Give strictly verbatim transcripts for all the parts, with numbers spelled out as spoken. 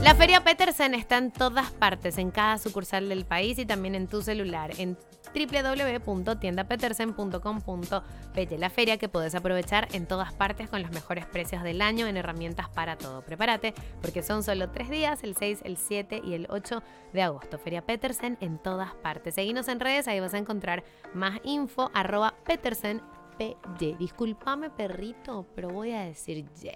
La Feria Petersen está en todas partes, en cada sucursal del país y también en tu celular, en doble u doble u doble u punto tienda petersen punto com punto pe. La feria que podés aprovechar en todas partes con los mejores precios del año en herramientas para todo. Prepárate porque son solo tres días, el seis, el siete y el ocho de agosto. Feria Petersen en todas partes. Seguinos en redes, ahí vas a encontrar más info, arroba Petersen P Y. Discúlpame, perrito, pero voy a decir Y.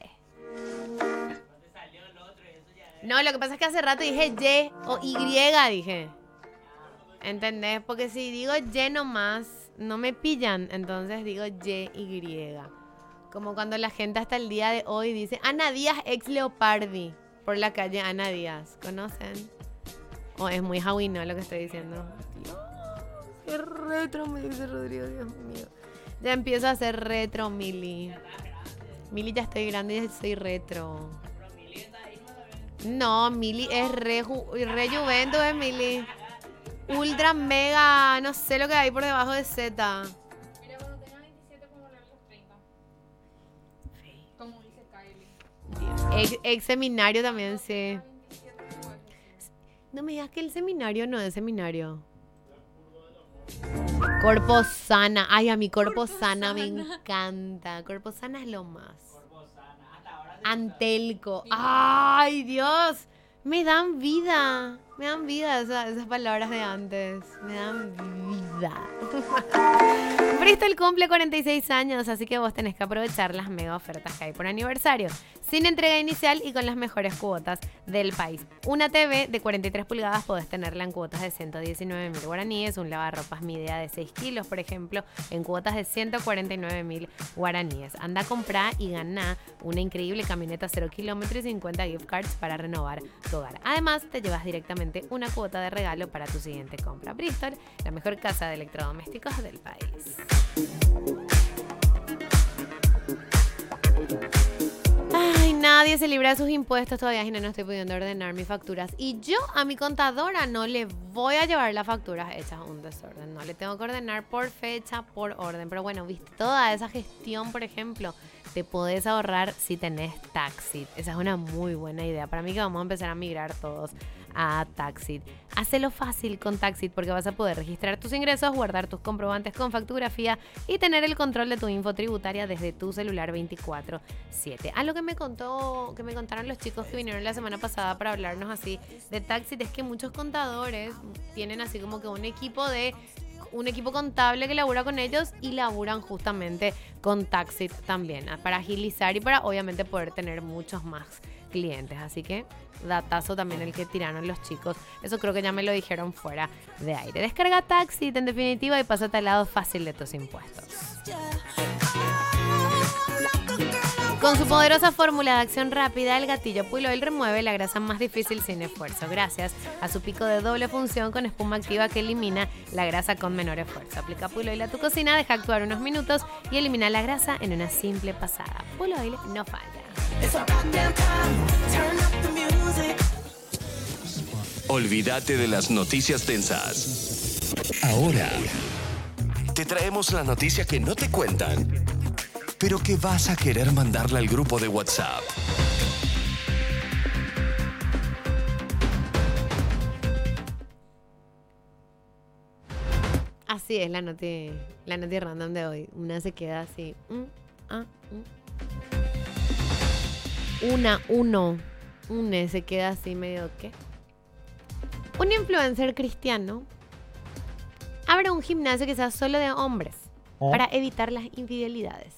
No, lo que pasa es que hace rato dije Y o Y, dije. ¿Entendés? Porque si digo Y nomás, no me pillan. Entonces digo Y, Y. Como cuando la gente hasta el día de hoy dice Ana Díaz ex Leopardi por la calle Ana Díaz. ¿Conocen? O oh, es muy jauino lo que estoy diciendo. Dios, qué retro me dice Rodrigo, Dios mío. Ya empiezo a hacer retro, Mili. Mili, ya estoy grande y ya soy retro. No, Mili es re, re Juventus, es Mili. Ultra mega, no sé lo que hay por debajo de Z. Mira, cuando tenga veintisiete, como los treinta. Como dice Kylie. Ex, ex seminario también, sí. No me digas que el seminario no es seminario. Corpo Sana. Ay, a mi Corpo, Corpo Sana, Sana me encanta. Corpo Sana es lo más. Antelco. Ay, Dios. Me dan vida. Me dan vida esas, esas palabras de antes. Me dan vida. Bristol cumple cuarenta y seis años, así que vos tenés que aprovechar las mega ofertas que hay por aniversario. Sin entrega inicial y con las mejores cuotas del país. Una T V de cuarenta y tres pulgadas podés tenerla en cuotas de ciento diecinueve mil guaraníes. Un lavarropas Midea de seis kilos, por ejemplo, en cuotas de ciento cuarenta y nueve mil guaraníes. Anda a comprar y ganá una increíble camioneta cero kilómetros y cincuenta gift cards para renovar tu hogar. Además, te llevas directamente una cuota de regalo para tu siguiente compra. Bristol, la mejor casa de electrodomésticos del país. Ay, nadie se libra de sus impuestos todavía y no, no estoy pudiendo ordenar mis facturas. Y yo a mi contadora no le voy a llevar las facturas hechas un desorden. No le tengo que ordenar por fecha, por orden. Pero bueno, viste, toda esa gestión, por ejemplo, te podés ahorrar si tenés Taxit. Esa es una muy buena idea. Para mí que vamos a empezar a migrar todos a Taxit. Hacelo fácil con Taxit porque vas a poder registrar tus ingresos, guardar tus comprobantes con factografía y tener el control de tu info tributaria desde tu celular veinticuatro siete. A lo que me contó, que me contaron los chicos que vinieron la semana pasada para hablarnos así de Taxit es que muchos contadores tienen así como que un equipo de un equipo contable que labura con ellos y laburan justamente con Taxit también, para agilizar y para obviamente poder tener muchos más clientes. Así que datazo también el que tiraron los chicos. Eso creo que ya me lo dijeron fuera de aire. Descarga Taxit en definitiva y pásate al lado fácil de tus impuestos. Con su poderosa fórmula de acción rápida, el gatillo Pull Oil remueve la grasa más difícil sin esfuerzo, gracias a su pico de doble función con espuma activa que elimina la grasa con menor esfuerzo. Aplica Pull Oil a tu cocina, deja actuar unos minutos y elimina la grasa en una simple pasada. Pull Oil no falla. Olvídate de las noticias tensas. Ahora te traemos la noticia que no te cuentan, pero que vas a querer mandarla al grupo de WhatsApp. Así es la noti, la noti random de hoy. Una se queda así. Mm, ah, mm. Una, uno. Une se queda así medio ¿qué? Un influencer cristiano abre un gimnasio que sea solo de hombres ¿Oh? para evitar las infidelidades.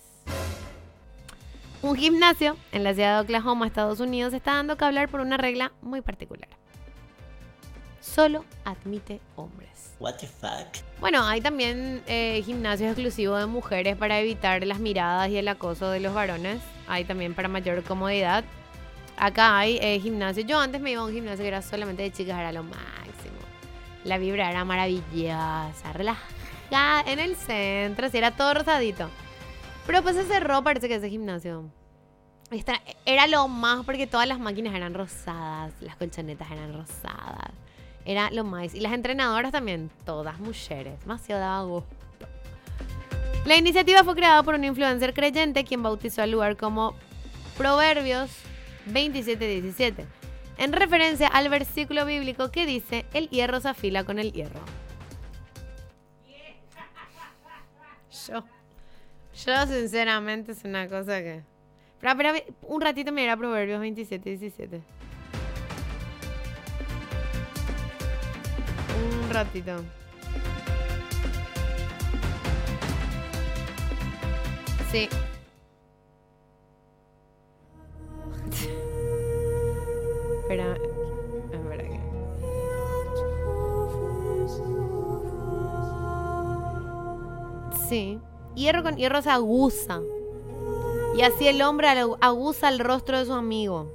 Un gimnasio en la ciudad de Oklahoma, Estados Unidos, está dando que hablar por una regla muy particular. Solo admite hombres. What the fuck? Bueno, hay también eh, gimnasios exclusivos de mujeres para evitar las miradas y el acoso de los varones. Hay también para mayor comodidad. Acá hay eh, gimnasio. Yo antes me iba a un gimnasio que era solamente de chicas, era lo máximo. La vibra era maravillosa, relajada en el centro, así era todo rosadito. Pero pues se cerró, parece que ese gimnasio. Esta, era lo más porque todas las máquinas eran rosadas, las colchonetas eran rosadas. Era lo más. Y las entrenadoras también, todas mujeres. Demasiado daba gusto. La iniciativa fue creada por un influencer creyente quien bautizó al lugar como Proverbios veintisiete diecisiete. en referencia al versículo bíblico que dice, el hierro se afila con el hierro. Yo, yo sinceramente es una cosa que... Pero, pero un ratito me irá a Proverbios veintisiete, diecisiete. Un ratito. Sí. Espera, espera que... Sí. Hierro con hierro se aguza. Y así el hombre aguza el rostro de su amigo.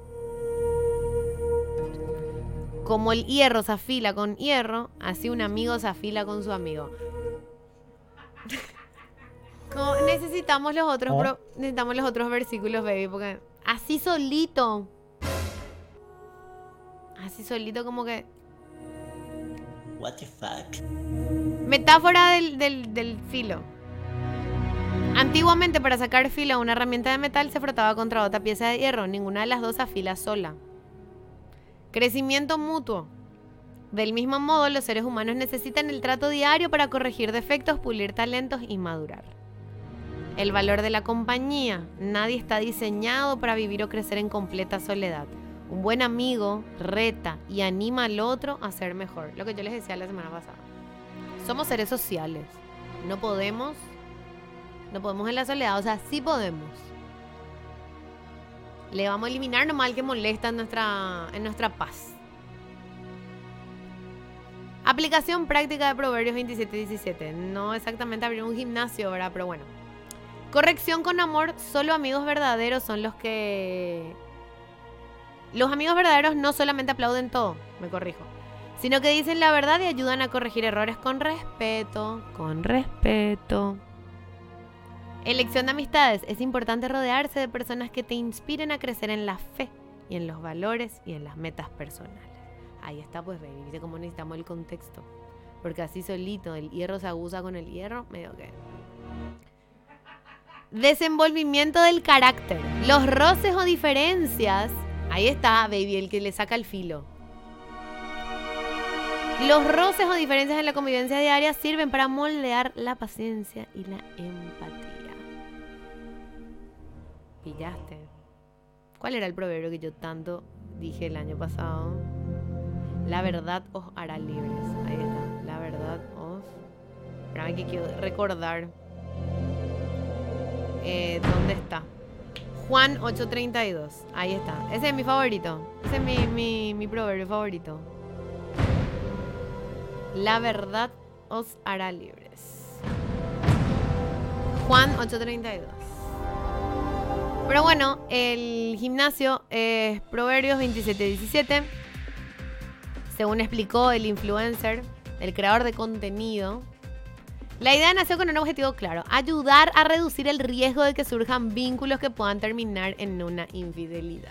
Como el hierro se afila con hierro, así un amigo se afila con su amigo. Como necesitamos los otros, ¿Oh? pro, necesitamos los otros versículos, baby, porque así solito. Así solito como que... What the fuck? Metáfora del, del, del filo. Antiguamente para sacar filo a una herramienta de metal se frotaba contra otra pieza de hierro. Ninguna de las dos afila sola. Crecimiento mutuo. Del mismo modo, los seres humanos necesitan el trato diario para corregir defectos, pulir talentos y madurar. El valor de la compañía. Nadie está diseñado para vivir o crecer en completa soledad. Un buen amigo reta y anima al otro a ser mejor. Lo que yo les decía la semana pasada. Somos seres sociales. No podemos... No podemos en la soledad. O sea, sí podemos. Le vamos a eliminar nomás al que molesta en nuestra, en nuestra paz. Aplicación práctica de Proverbios veintisiete diecisiete. No exactamente abrir un gimnasio, ¿verdad? Pero bueno. Corrección con amor. Solo amigos verdaderos son los que... Los amigos verdaderos no solamente aplauden todo, me corrijo, sino que dicen la verdad y ayudan a corregir errores con respeto. Con respeto. Elección de amistades. Es importante rodearse de personas que te inspiren a crecer en la fe y en los valores y en las metas personales. Ahí está, pues, baby. ¿Viste cómo necesitamos el contexto? Porque así solito, el hierro se aguza con el hierro, medio que... Desenvolvimiento del carácter. Los roces o diferencias. Ahí está, baby, el que le saca el filo. Los roces o diferencias en la convivencia diaria sirven para moldear la paciencia y la empatía. ¿Pillaste? ¿Cuál era el proverbio que yo tanto dije el año pasado? La verdad os hará libres. Ahí está. La verdad os... Espérame que quiero recordar. Eh, ¿Dónde está? Juan ocho treinta y dos. Ahí está. Ese es mi favorito. Ese es mi, mi, mi proverbio favorito. La verdad os hará libres. Juan ocho treinta y dos. Pero bueno, el gimnasio es Proverbios veintisiete diecisiete. Según explicó el influencer, el creador de contenido, la idea nació con un objetivo claro: ayudar a reducir el riesgo de que surjan vínculos que puedan terminar en una infidelidad.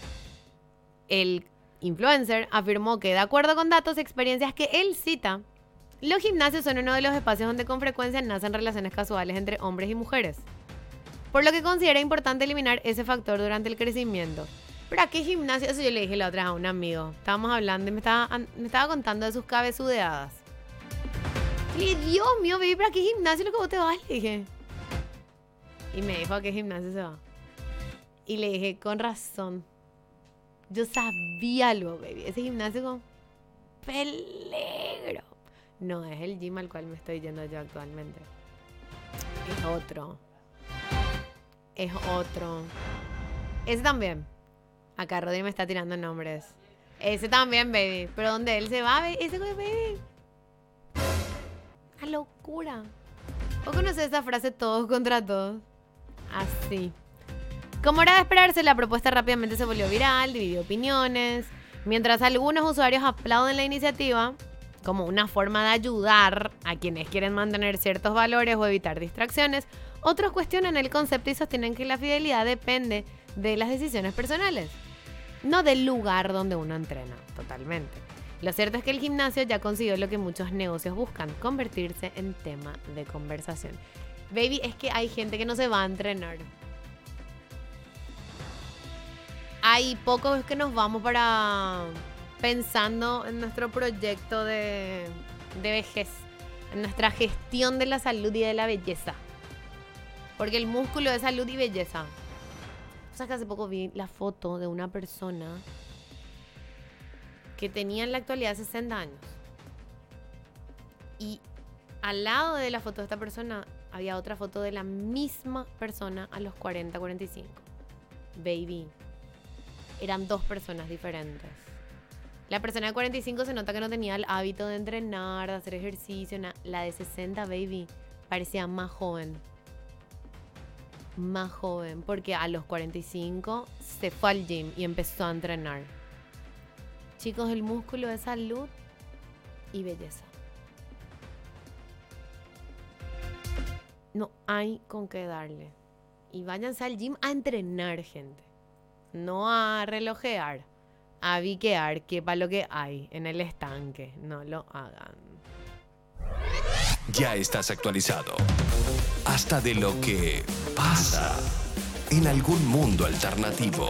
El influencer afirmó que, de acuerdo con datos y experiencias que él cita, los gimnasios son uno de los espacios donde con frecuencia nacen relaciones casuales entre hombres y mujeres, por lo que considera importante eliminar ese factor durante el crecimiento. ¿Pero a qué gimnasio? Eso yo le dije la otra vez a un amigo. Estábamos hablando y me estaba, me estaba contando de sus cabezudeadas. Y le dije, Dios mío, baby, ¿para qué gimnasio lo que vos te vas? Le dije. Y me dijo, ¿a qué gimnasio se va? Y le dije, con razón. Yo sabía algo, baby. Ese gimnasio con peligro. No es el gym al cual me estoy yendo yo actualmente. Es otro. Es otro. Ese también. Acá Rodri me está tirando nombres. Ese también, baby. Pero donde él se va, baby. Ese, baby. ¡Una locura! ¿Vos conocés esa frase todos contra todos? Así. Como era de esperarse, la propuesta rápidamente se volvió viral, dividió opiniones. Mientras algunos usuarios aplauden la iniciativa como una forma de ayudar a quienes quieren mantener ciertos valores o evitar distracciones, otros cuestionan el concepto y sostienen que la fidelidad depende de las decisiones personales, no del lugar donde uno entrena, totalmente. Lo cierto es que el gimnasio ya consiguió lo que muchos negocios buscan: convertirse en tema de conversación. Baby, es que hay gente que no se va a entrenar. hay pocos que nos vamos para pensando en nuestro proyecto de, de vejez, en nuestra gestión de la salud y de la belleza. Porque el músculo es salud y belleza. O sea que hace poco vi la foto de una persona que tenía en la actualidad sesenta años. Y al lado de la foto de esta persona había otra foto de la misma persona a los cuarenta, cuarenta y cinco. Baby. Eran dos personas diferentes. La persona de cuarenta y cinco se nota que no tenía el hábito de entrenar, de hacer ejercicio. Na- La de sesenta, baby, parecía más joven. Más joven. Porque a los cuarenta y cinco se fue al gym y empezó a entrenar. Chicos, el músculo es salud y belleza. No hay con qué darle. Y váyanse al gym a entrenar, gente. No a relojear, a biquear, que para lo que hay en el estanque. No lo hagan. Ya estás actualizado. Hasta de lo que pasa en algún mundo alternativo.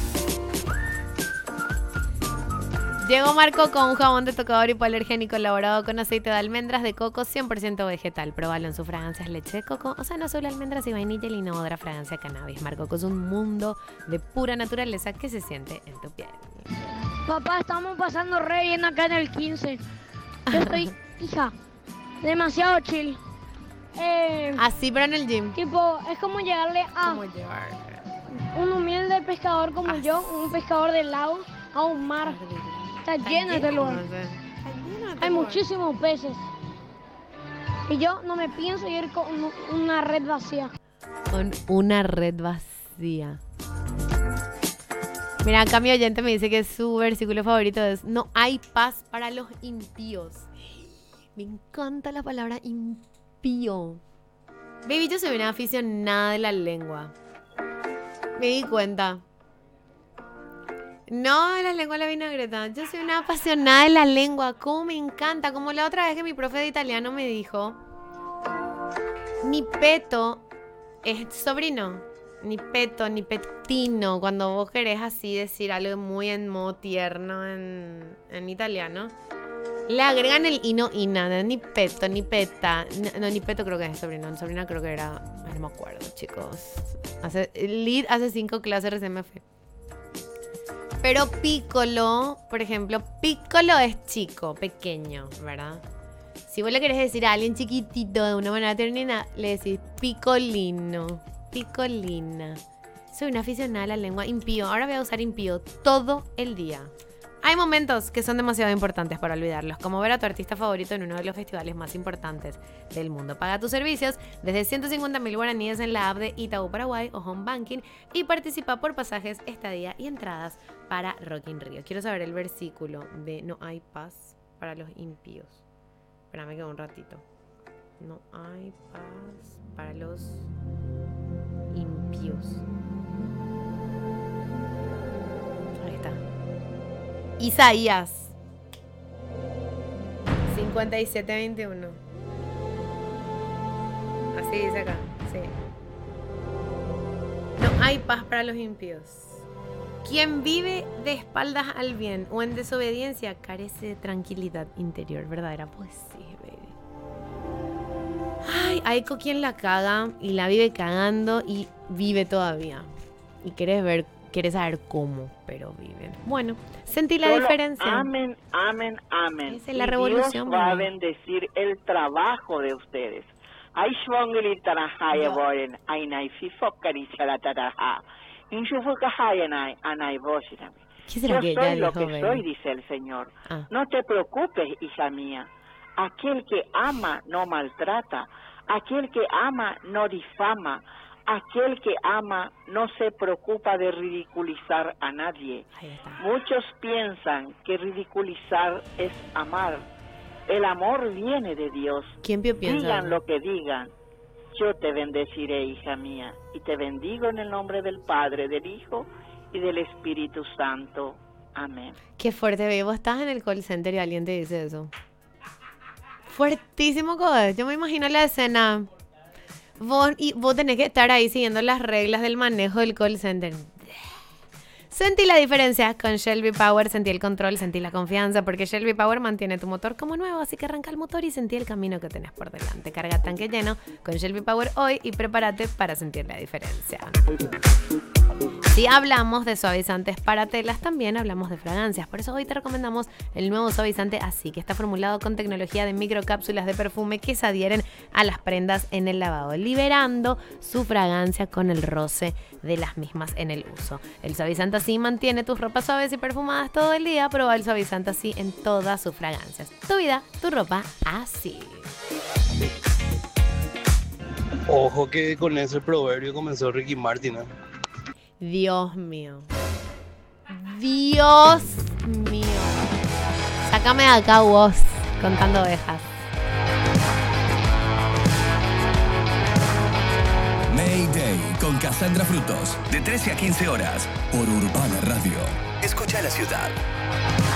Llegó Marco con un jabón de tocador hipoalergénico elaborado con aceite de almendras de coco cien por ciento vegetal. Probalo en sus fragancias leche de coco, o sea, no solo almendras y vainilla y no otra fragancia cannabis. Marco es un mundo de pura naturaleza que se siente en tu piel. Papá, estamos pasando re bien acá en el quince. Yo estoy, hija, demasiado chill. Eh, Así, pero en el gym. tipo, es como llegarle a ¿Cómo llevar? un humilde pescador como Así. yo, un pescador del lago, a un mar. Está lleno este lugar. No sé. Está lleno este Hay lugar. muchísimos peces. Y yo no me pienso ir con un- una red vacía. Con una red vacía. Mira, acá mi oyente me dice que su versículo favorito es: no hay paz para los impíos. Me encanta la palabra impío. Baby, yo soy una aficionada de la lengua. Me di cuenta. No, de la lengua de la vinagreta. Yo soy una apasionada de la lengua. Cómo me encanta. Como la otra vez que mi profe de italiano me dijo: ni peto es sobrino. Ni peto, ni petino. Cuando vos querés así decir algo muy en modo tierno en, en italiano, le agregan el ino, ina. ¿No? Ni peto, ni peta. No, no, ni peto creo que es sobrino. Sobrina creo que era... No me acuerdo, chicos. Hace, lead hace cinco clases recién me fui. Pero piccolo, por ejemplo, piccolo es chico, pequeño, ¿verdad? Si vos le querés decir a alguien chiquitito de una manera ternina, le decís piccolino, piccolina. Soy una aficionada a la lengua. Impío, ahora voy a usar impío todo el día. Hay momentos que son demasiado importantes para olvidarlos, como ver a tu artista favorito en uno de los festivales más importantes del mundo. Paga tus servicios desde ciento cincuenta mil guaraníes en la app de Itaú Paraguay o Home Banking y participa por pasajes, estadía y entradas para Rock in Rio. Quiero saber el versículo de no hay paz para los impíos. Espérame que un ratito. No hay paz para los impíos. Ahí está. Isaías cincuenta y siete veintiuno. Así dice acá, sí. No hay paz para los impíos. Quien vive de espaldas al bien o en desobediencia carece de tranquilidad interior. Verdadera poesía, baby. Ay, hay con quien la caga y la vive cagando y vive todavía. Y querés ver, querés saber cómo, pero viven. Bueno, sentí la Solo diferencia. Amén, amén, amén. Esa es la Y revolución, Dios va a mami. bendecir el trabajo de ustedes. Ay, shwangli tarahaya Ya. boren, ay, nay, fifokari chalataraha. Inshufukahaya nay, anay bosirame. ¿Qué será Yo que soy ella lo dijo, que baby? soy, dice el Señor. Ah. No te preocupes, hija mía. Aquel que ama no maltrata. Aquel que ama no difama. Aquel que ama no se preocupa de ridiculizar a nadie. Ahí está. Muchos piensan que ridiculizar es amar. El amor viene de Dios. ¿Quién pi- piensa Digan eso? lo que digan. Yo te bendeciré, hija mía, y te bendigo en el nombre del Padre, del Hijo y del Espíritu Santo. Amén. Qué fuerte, baby. Vos estás en el call center y alguien te dice eso. Fuertísimo, coder. Yo me imagino la escena. Vos, y vos tenés que estar ahí siguiendo las reglas del manejo del call center. Sentí la diferencia con Shelby Power, sentí el control, sentí la confianza, porque Shelby Power mantiene tu motor como nuevo, así que arranca el motor y sentí el camino que tenés por delante. Carga tanque lleno con Shelby Power hoy y prepárate para sentir la diferencia. Si hablamos de suavizantes para telas, también hablamos de fragancias. Por eso hoy te recomendamos el nuevo suavizante Así, que está formulado con tecnología de microcápsulas de perfume que se adhieren a las prendas en el lavado, liberando su fragancia con el roce de las mismas en el uso. El suavizante Así mantiene tus ropas suaves y perfumadas todo el día. Prueba el suavizante Así en todas sus fragancias. Tu vida, tu ropa, así. Ojo que con ese proverbio comenzó Ricky Martin, ¿eh? Dios mío. Dios mío. Sácame de acá vos, contando ovejas. Mayday con Cassandra Frutos, de trece a quince horas, por Urbana Radio. Escucha la ciudad.